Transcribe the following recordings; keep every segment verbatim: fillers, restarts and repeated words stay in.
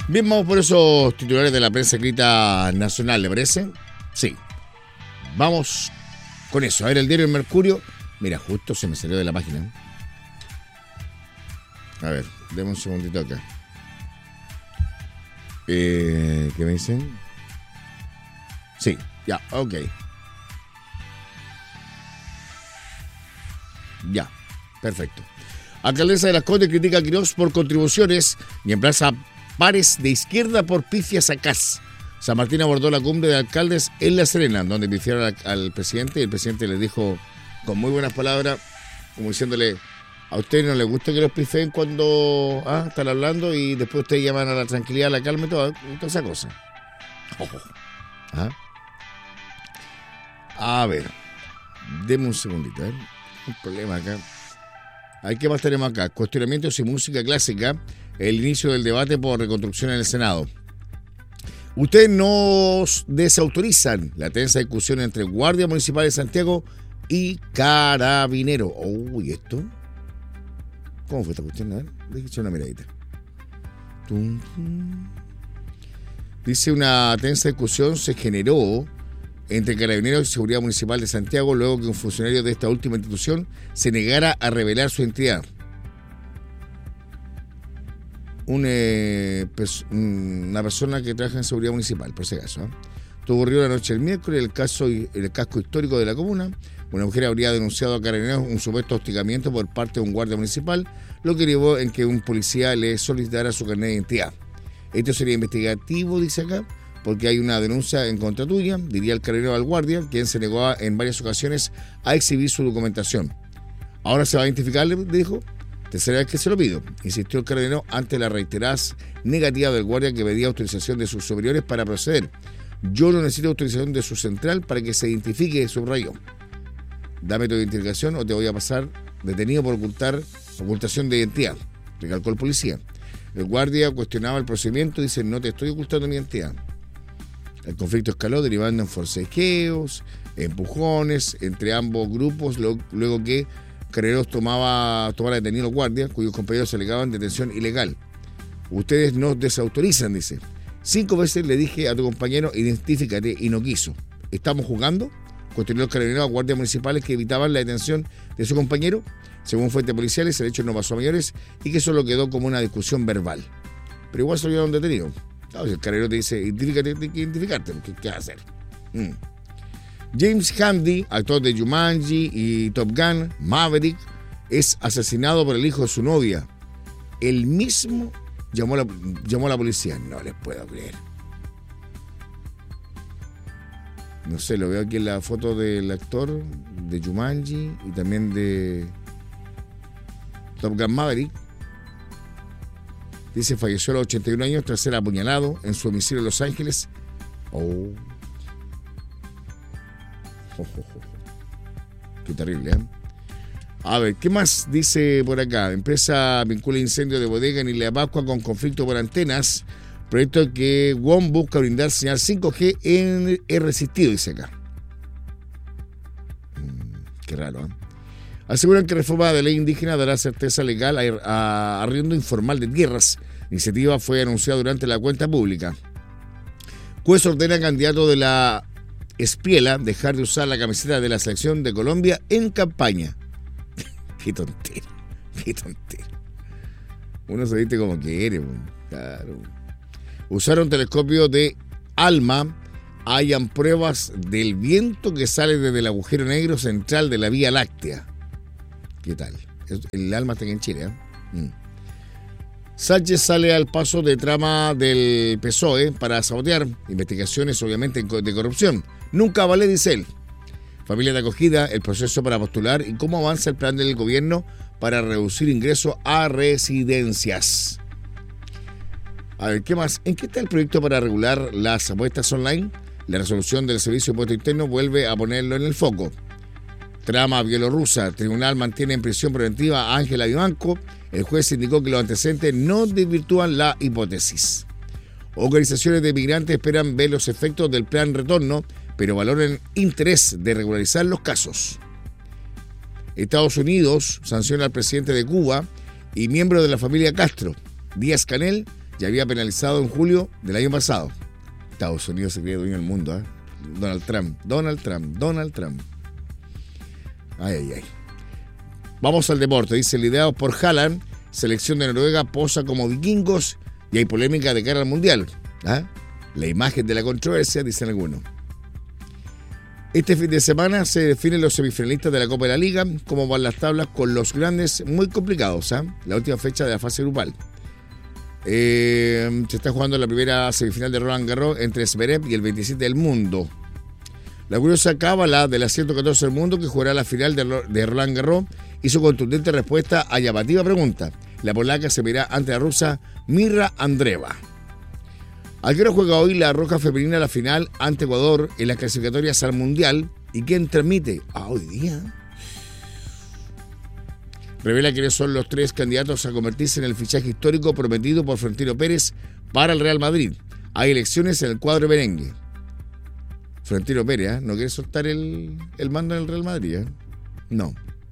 Bien, vamos por esos titulares de la prensa escrita nacional, ¿le parece? Sí. Vamos con eso. A ver, el diario El Mercurio. Mira, justo se me salió de la página. A ver, deme un segundito acá. Eh, ¿Qué me dicen? Sí, ya, ok. Ya, perfecto. Alcaldesa de Las Condes critica a Quirós por contribuciones y emplaza pares de izquierda por pifias a Kast. San Martín abordó la cumbre de alcaldes en La Serena, donde pifiaron al, al presidente y el presidente les dijo con muy buenas palabras, como diciéndole, a ustedes no les gusta que los pifeen cuando ah, están hablando y después ustedes llaman a la tranquilidad, a la calma y toda, y toda esa cosa. Oh. ¿Ah? A ver, deme un segundito, ¿eh? Un problema acá. Hay ¿Qué más tenemos acá? Cuestionamientos y música clásica. El inicio del debate por reconstrucción en el Senado. Ustedes nos desautorizan la tensa discusión entre Guardia Municipal de Santiago y Carabinero. Uy, ¿esto? ¿Cómo fue esta cuestión? A ver, déjame echar una miradita. Tum, tum. Dice, una tensa discusión se generó entre Carabineros y Seguridad Municipal de Santiago luego que un funcionario de esta última institución se negara a revelar su identidad. Un, eh, pers- una persona que trabaja en Seguridad Municipal, por ese caso. ¿eh? Esto ocurrió la noche del miércoles en el, caso, en el casco histórico de la comuna. Una mujer habría denunciado a Carabineros un supuesto hostigamiento por parte de un guardia municipal, lo que llevó en que un policía le solicitara su carnet de identidad. Esto sería investigativo, dice acá, porque hay una denuncia en contra tuya, diría el carabinero al guardia, quien se negó a, en varias ocasiones a exhibir su documentación. Ahora se va a identificar, le dijo. Tercera vez que se lo pido, insistió el carabinero ante la reiterada negativa del guardia que pedía autorización de sus superiores para proceder. Yo no necesito autorización de su central para que se identifique, subrayó. Dame tu identificación o te voy a pasar detenido por ocultar ocultación de identidad, recalcó el policía. El guardia cuestionaba el procedimiento y dice, no te estoy ocultando mi identidad. El conflicto escaló derivando en forcejeos, empujones entre ambos grupos, luego que Carabineros tomaba, tomaba detenido a los guardias, cuyos compañeros se alegaban detención ilegal. Ustedes nos desautorizan, dice. Cinco veces le dije a tu compañero, identifícate, y no quiso. ¿Estamos jugando? Cuestionó el carabinero a guardias municipales que evitaban la detención de su compañero. Según fuentes policiales, el hecho no pasó a mayores y que solo quedó como una discusión verbal. Pero igual se lo llevaron detenido. Claro, si el carabinero te dice, identifícate, tienes que identificarte, ¿qué, qué vas a hacer? Mm. James Handy, actor de Jumanji y Top Gun, Maverick, es asesinado por el hijo de su novia. Él mismo llamó a la, llamó a la policía. No les puedo creer. No sé, lo veo aquí en la foto del actor de Jumanji y también de Top Gun Maverick. Dice, falleció a los ochenta y un años tras ser apuñalado en su domicilio en Los Ángeles. Oh. Oh, oh, oh. Qué terrible, ¿eh? A ver, ¿qué más dice por acá? Empresa vincula incendio de bodega en Isla de Pascua con conflicto por antenas. Proyecto que W O M busca brindar señal cinco G en el resistido, dice acá. Mm, qué raro, ¿eh? Aseguran que reforma de ley indígena dará certeza legal a, a arriendo informal de tierras. La iniciativa fue anunciada durante la cuenta pública. Juez ordena al candidato de la Espriela dejar de usar la camiseta de la selección de Colombia en campaña. Qué tontera, qué tontera. Uno se viste como quiere, claro. Usaron telescopio de ALMA. Hayan pruebas del viento que sale desde el agujero negro central de la Vía Láctea. ¿Qué tal? El ALMA está aquí en Chile, ¿eh? Mm. Sánchez sale al paso de trama del P S O E para sabotear investigaciones, obviamente, de corrupción. Nunca vale, dice él. Familia de acogida, el proceso para postular y cómo avanza el plan del gobierno para reducir ingresos a residencias. A ver, ¿qué más? ¿En qué está el proyecto para regular las apuestas online? La resolución del Servicio de Impuesto Interno vuelve a ponerlo en el foco. Trama bielorrusa. Tribunal mantiene en prisión preventiva a Ángela Vivanco. El juez indicó que los antecedentes no desvirtúan la hipótesis. Organizaciones de migrantes esperan ver los efectos del plan retorno, pero valoran interés de regularizar los casos. Estados Unidos sanciona al presidente de Cuba y miembro de la familia Castro, Díaz-Canel, ya había penalizado en julio del año pasado. Estados Unidos se cree dueño del mundo, ¿eh? Donald Trump, Donald Trump, Donald Trump. Ay, ay, ay. Vamos al deporte. Dice, liderados por Haaland, selección de Noruega posa como vikingos y hay polémica de cara al Mundial. ¿Ah? La imagen de la controversia, dicen algunos. Este fin de semana se definen los semifinalistas de la Copa de la Liga, cómo van las tablas con los grandes muy complicados, ¿eh? La última fecha de la fase grupal. Eh, se está jugando la primera semifinal de Roland Garros entre Zverev y el veintisiete del mundo. La curiosa cábala de la ciento catorce del mundo que jugará la final de, de Roland Garros hizo contundente respuesta a llamativa pregunta. La polaca se verá ante la rusa Mirra Andreeva. ¿A qué hora juega hoy la Roja Femenina la final ante Ecuador en las clasificatorias al Mundial? ¿Y quién transmite? Ah, hoy día. Revela quiénes son los tres candidatos a convertirse en el fichaje histórico prometido por Florentino Pérez para el Real Madrid. Hay elecciones en el cuadro merengue. Florentino Pérez, ¿eh? ¿No quiere soltar el, el mando en el Real Madrid? ¿eh? No.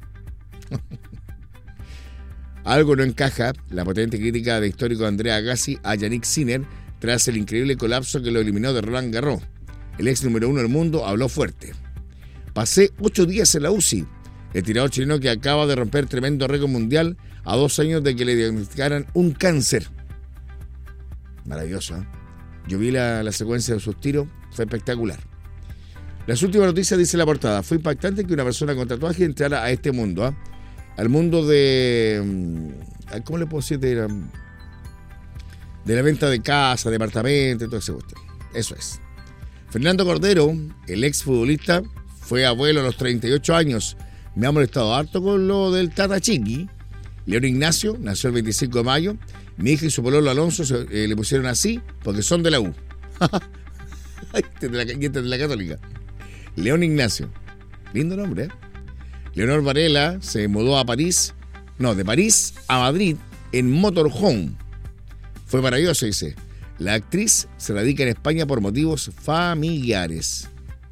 Algo no encaja la potente crítica de histórico Andrea Agassi a Yannick Sinner tras el increíble colapso que lo eliminó de Roland Garros. El ex número uno del mundo habló fuerte. Pasé ocho días en la U C I. El tirador chileno que acaba de romper tremendo récord mundial a dos años de que le diagnosticaran un cáncer. Maravilloso, ¿eh? Yo vi la, la secuencia de sus tiros, fue espectacular. Las últimas noticias, dice la portada, fue impactante que una persona con tatuaje entrara a este mundo, ¿eh? Al mundo de... ¿Cómo le puedo decir? De la, de la venta de casa, departamento y todo ese cuestión. Eso es. Fernando Cordero, el ex futbolista, fue abuelo a los treinta y ocho años. Me ha molestado harto con lo del Tata Chiqui. León Ignacio nació el veinticinco de mayo. Mi hija y su pololo Alonso se, eh, le pusieron así porque son de la U. Este de la, este de la Católica. León Ignacio. Lindo nombre, ¿eh? Leonor Varela se mudó a París. No, de París a Madrid en motorhome. Fue maravilloso, dice. La actriz se radica en España por motivos familiares.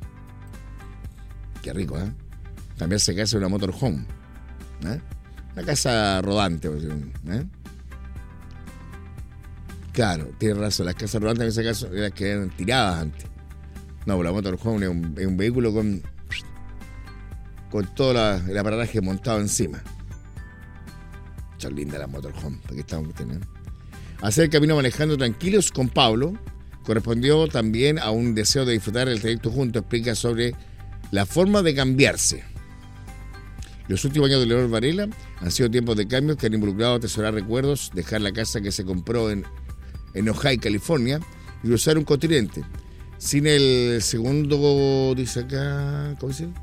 Qué rico, ¿eh? También se casa en una motorhome. ¿Eh? Una casa rodante. ¿Eh? Claro, tienes razón. Las casas rodantes en ese caso eran las que eran tiradas antes. No, pero la motorhome es un, es un vehículo con, con todo la, el aparataje montado encima. Son lindas las motorhome. ¿Para qué estamos teniendo? Hacer el camino manejando tranquilos con Pablo correspondió también a un deseo de disfrutar el trayecto juntos. Explica sobre la forma de cambiarse. Los últimos años de Leonor Varela han sido tiempos de cambios que han involucrado atesorar recuerdos, dejar la casa que se compró en, en Ojai, California, y cruzar un continente. Sin el segundo, dice acá, ¿cómo dice?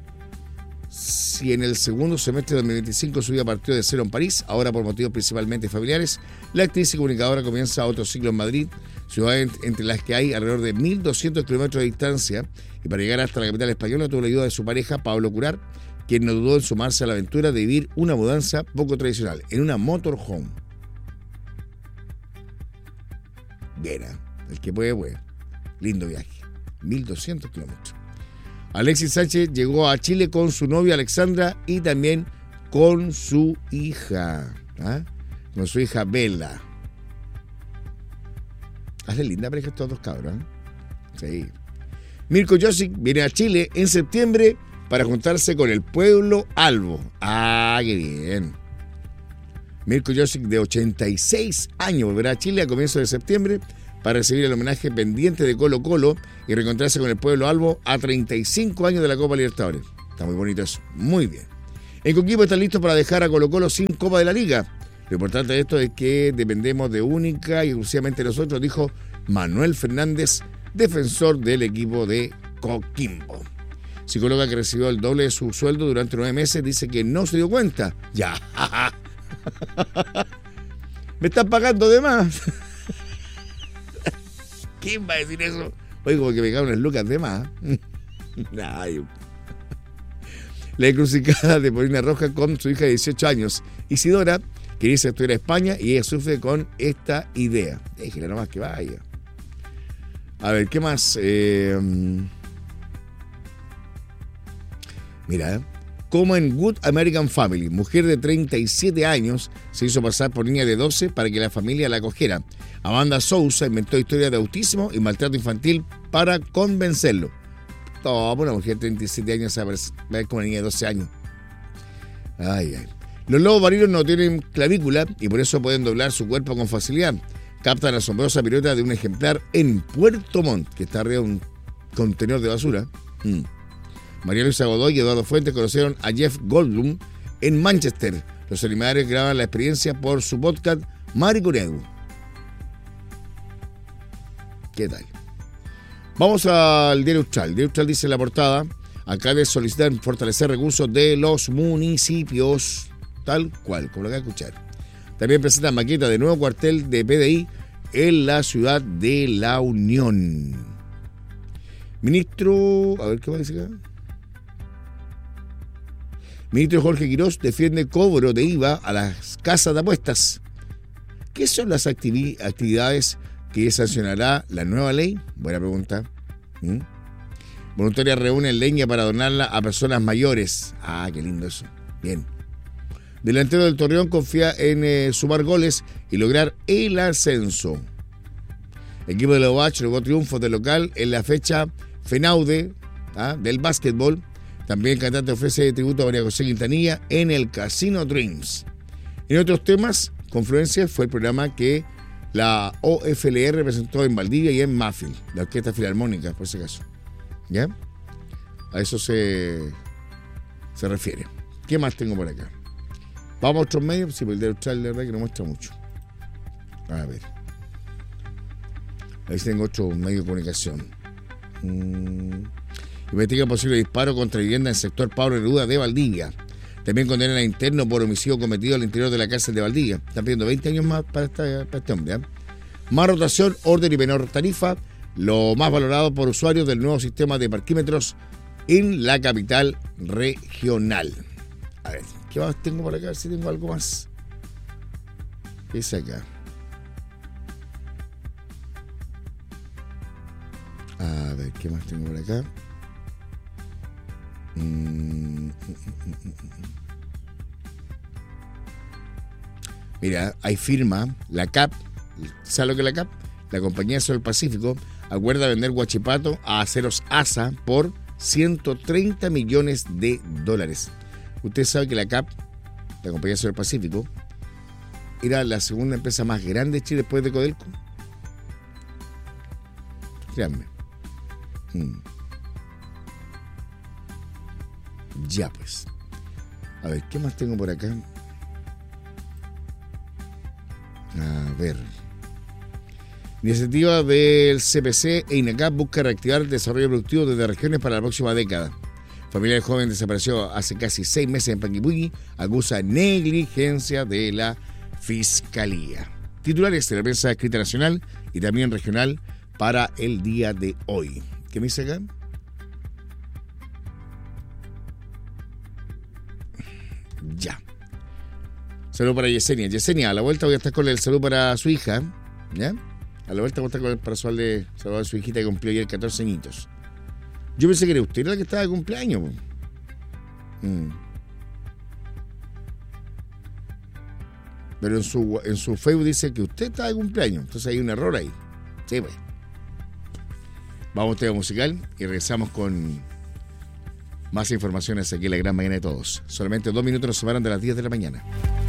Si en el segundo semestre de dos mil veinticinco su vida partió de cero en París, ahora por motivos principalmente familiares, la actriz y comunicadora comienza otro ciclo en Madrid, ciudad entre las que hay alrededor de mil doscientos kilómetros de distancia, y para llegar hasta la capital española tuvo la ayuda de su pareja, Pablo Curar, quien no dudó en sumarse a la aventura de vivir una mudanza poco tradicional, en una motorhome. Bien, ¿eh? El que puede, puede. Lindo viaje. mil doscientos kilómetros. Alexis Sánchez llegó a Chile con su novia Alexandra y también con su hija. ¿Ah? Con su hija Bella. Hazle linda pareja estos dos cabros, ¿eh? Sí. Mirko Josic viene a Chile en septiembre para juntarse con el pueblo albo. Ah, qué bien. Mirko Josic, de ochenta y seis años, volverá a Chile a comienzos de septiembre para recibir el homenaje pendiente de Colo Colo y reencontrarse con el pueblo albo a treinta y cinco años de la Copa Libertadores. Está muy bonito eso. Muy bien. En Coquimbo están listos para dejar a Colo Colo sin Copa de la Liga. Lo importante de esto es que dependemos de única y exclusivamente nosotros, dijo Manuel Fernández, defensor del equipo de Coquimbo. Psicóloga que recibió el doble de su sueldo durante nueve meses dice que no se dio cuenta. Ya. Me están pagando de más. ¿Quién va a decir eso? Oye, como que me caen unas lucas de más. Ay. La encrucijada de Paulina Roja con su hija de dieciocho años, Isidora, que dice estudiar a España y ella sufre con esta idea. Déjela nomás que vaya. A ver, ¿qué más? Eh, mira, como en Good American Family. Mujer de treinta y siete años se hizo pasar por niña de doce para que la familia la acogiera. Amanda Sousa inventó historias de autismo y maltrato infantil para convencerlo. Toma, una mujer de treinta y siete años se va a ver como una niña de doce años. Ay, ay. Los lobos marinos no tienen clavícula y por eso pueden doblar su cuerpo con facilidad. Captan la asombrosa pirueta de un ejemplar en Puerto Montt, que está arriba de un contenedor de basura. Mm. María Luisa Godoy y Eduardo Fuentes conocieron a Jeff Goldblum en Manchester. Los animadores graban la experiencia por su podcast Mariconedu. ¿Qué tal? Vamos al Diario Austral. El Diario Austral dice en la portada: alcaldes solicitan fortalecer recursos de los municipios. Tal cual, como lo acaba de escuchar. También presentan maqueta de nuevo cuartel de P D I en la ciudad de La Unión. Ministro... A ver, ¿qué va a decir acá? Ministro Jorge Quirós defiende cobro de I V A a las casas de apuestas. ¿Qué son las activi- actividades que sancionará la nueva ley? Buena pregunta. ¿Mm? Voluntarias reúnen leña para donarla a personas mayores. Ah, qué lindo eso. Bien. Delantero del Torreón confía en eh, sumar goles y lograr el ascenso. El equipo de la O H logró triunfos de local en la fecha FENAUDE ¿ah? del básquetbol. También el cantante ofrece tributo a María José Quintanilla en el Casino Dreams. En otros temas, Confluencia fue el programa que la O F L R presentó en Valdivia y en Mafil, la Orquesta Filarmónica, por ese caso. ¿Ya? A eso se, se refiere. ¿Qué más tengo por acá? Vamos a otros medios, sí, porque el de Austral, la verdad que no muestra mucho. A ver. Ahí tengo otro medio de comunicación. Mm. Investiga posible disparo contra vivienda en el sector Pablo Neruda de Valdivia. También condenan a interno por homicidio cometido al interior de la cárcel de Valdivia. Están pidiendo veinte años más para, esta, para este hombre. ¿eh? Más rotación, orden y menor tarifa. Lo más valorado por usuarios del nuevo sistema de parquímetros en la capital regional. A ver, ¿qué más tengo por acá? A ver si tengo algo más. ¿Qué es acá? A ver, ¿qué más tengo por acá? Mm, mm, mm, mm, mm. Mira, hay firma, la C A P, ¿sabes lo que es la C A P? La Compañía Sol Pacífico acuerda vender Huachipato a Aceros Asa por ciento treinta millones de dólares. Usted sabe que la C A P, la Compañía Sol Pacífico, era la segunda empresa más grande de Chile después de Codelco. Créanme. Hmm. Ya pues. A ver, ¿qué más tengo por acá? A ver. Iniciativa del C P C e INACAP busca reactivar el desarrollo productivo desde regiones para la próxima década. Familia del joven desapareció hace casi seis meses en Panguipulli, acusa negligencia de la Fiscalía. Titulares de la prensa escrita nacional y también regional para el día de hoy. ¿Qué me dice acá? Ya. Saludo para Yesenia. Yesenia, a la vuelta voy a estar con el saludo para su hija. ¿Ya? A la vuelta voy a estar con el para de saludar a su hijita que cumplió ayer catorce añitos. Yo pensé que era usted la que estaba de cumpleaños. Mm. Pero en su, en su Facebook dice que usted está de cumpleaños. Entonces hay un error ahí. Sí, pues. Vamos a un tema musical y regresamos con más informaciones aquí en La Gran Mañana de Todos. Solamente dos minutos nos separan de las diez de la mañana.